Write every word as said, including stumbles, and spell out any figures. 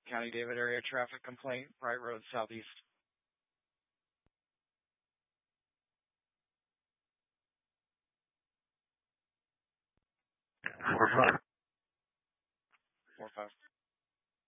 County David area traffic complaint, Bright Road Southeast. Four five. Four five.